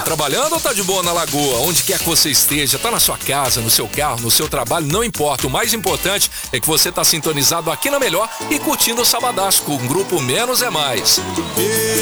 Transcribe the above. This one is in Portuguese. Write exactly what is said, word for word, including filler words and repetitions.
trabalhando ou tá de boa na lagoa? Onde quer que você esteja, tá na sua casa, no seu carro, no seu trabalho, não importa. O mais importante é que você tá sintonizado aqui na Melhor e curtindo o Sabadaço com o grupo Menos é Mais.